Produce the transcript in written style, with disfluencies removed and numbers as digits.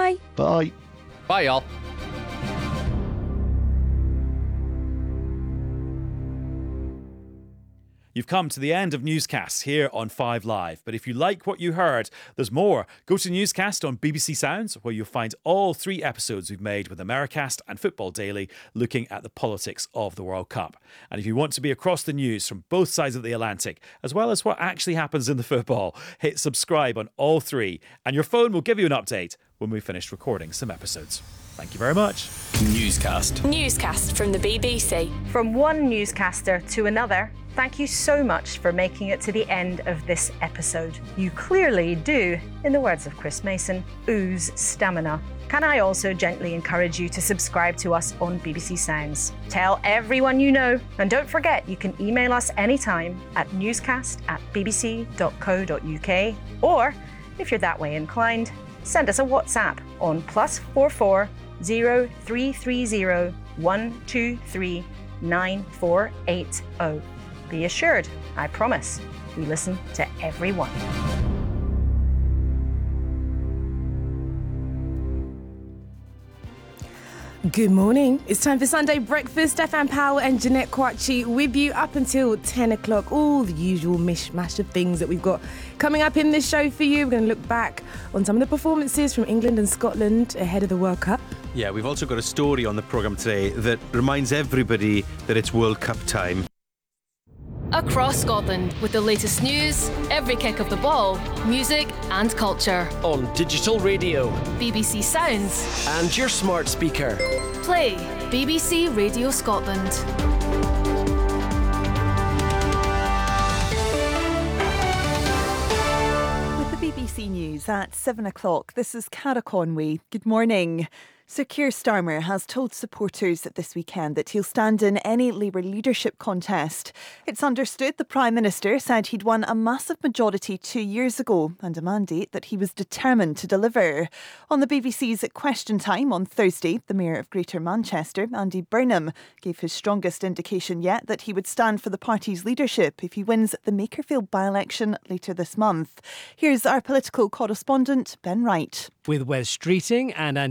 Bye. Bye. Bye, y'all. You've come to the end of Newscasts here on 5 Live. But if you like what you heard, there's more. Go to Newscast on BBC Sounds, where you'll find all 3 episodes we've made with Americast and Football Daily, looking at the politics of the World Cup. And if you want to be across the news from both sides of the Atlantic, as well as what actually happens in the football, hit subscribe on all 3, and your phone will give you an update when we finish recording some episodes. Thank you very much. Newscast. Newscast from the BBC. From one newscaster to another, thank you so much for making it to the end of this episode. You clearly do, in the words of Chris Mason, ooze stamina. Can I also gently encourage you to subscribe to us on BBC Sounds? Tell everyone you know, and don't forget you can email us anytime at newscast@bbc.co.uk, or, if you're that way inclined, send us a WhatsApp on +44 0330 123 9480. Be assured, I promise, we listen to everyone. Good morning. It's time for Sunday Breakfast. Stefan Powell and Jeanette Kwachi with you up until 10 o'clock. All the usual mishmash of things that we've got coming up in this show for you. We're going to look back on some of the performances from England and Scotland ahead of the World Cup. Yeah, we've also got a story on the programme today that reminds everybody that it's World Cup time. Across Scotland with the latest news, every kick of the ball, music and culture. On digital radio. BBC Sounds. And your smart speaker. Play BBC Radio Scotland. With the BBC News at 7 o'clock, this is Cara Conway. Good morning. Sir Keir Starmer has told supporters this weekend that he'll stand in any Labour leadership contest. It's understood the Prime Minister said he'd won a massive majority 2 years ago and a mandate that he was determined to deliver. On the BBC's Question Time on Thursday, the Mayor of Greater Manchester, Andy Burnham, gave his strongest indication yet that he would stand for the party's leadership if he wins the Makerfield by-election later this month. Here's our political correspondent, Ben Wright. With Wes Streeting and